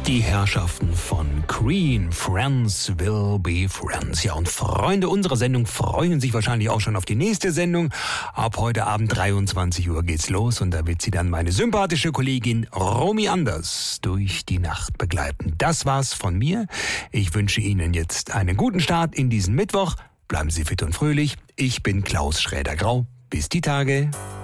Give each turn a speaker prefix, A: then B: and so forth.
A: Die Herrschaften von Queen, Friends will be friends. Ja, und Freunde unserer Sendung freuen sich wahrscheinlich auch schon auf die nächste Sendung. Ab heute Abend 23 Uhr geht's los und da wird sie dann meine sympathische Kollegin Romy Anders durch die Nacht begleiten. Das war's von mir. Ich wünsche Ihnen jetzt einen guten Start in diesen Mittwoch. Bleiben Sie fit und fröhlich. Ich bin Klaus Schräder-Grau. Bis die Tage.